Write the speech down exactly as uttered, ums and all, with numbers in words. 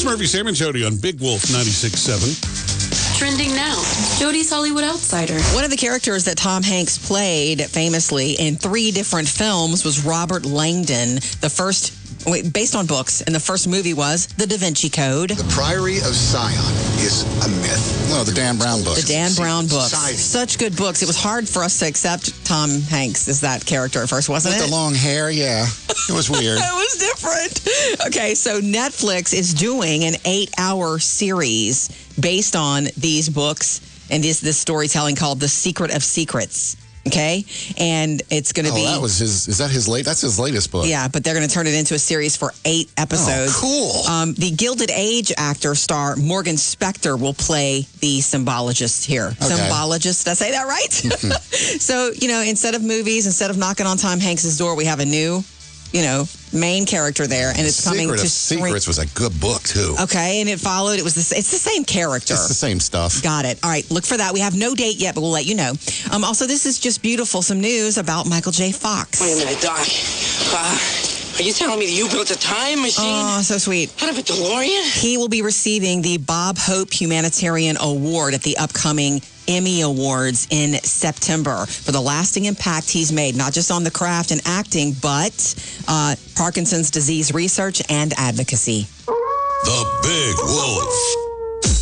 Murphy, Sam, and Jody on Big Wolf ninety-six point seven. Trending now, Jody's Hollywood Outsider. One of the characters that Tom Hanks played famously in three different films was Robert Langdon. The first, wait, based on books, and the first movie was The Da Vinci Code. The Priory of Sion is a myth. No, the Dan Brown books. The Dan Brown books. Society. Such good books. It was hard for us to accept Tom Hanks as that character at first, wasn't With it? the long hair, yeah. It was weird. It was different. Okay, so Netflix is doing an eight-hour series based on these books and this this storytelling called The Secret of Secrets. Okay, and it's going to Oh, be. that was his. Is that his late? That's his latest book. Yeah, but they're going to turn it into a series for eight episodes. Oh, cool. Um, the Gilded Age actor star Morgan Spector will play the symbologist here. Okay. Symbologist, did I say that right? So, you know, instead of movies, instead of knocking on Tom Hanks's door, we have a new, you know, main character there, and it's coming Secret to of Secrets was a good book too. Okay, and it followed. It was the, it's the same character. It's the same stuff. Got it. All right, look for that. We have no date yet, but we'll let you know. Um, also, this is just beautiful. Some news about Michael J. Fox. Wait a minute, Doc. Uh, are you telling me that you built a time machine? Oh, so sweet. Out of a DeLorean? He will be receiving the Bob Hope Humanitarian Award at the upcoming Emmy Awards in September for the lasting impact he's made, not just on the craft and acting, but uh, Parkinson's disease research and advocacy. The Big Wolf.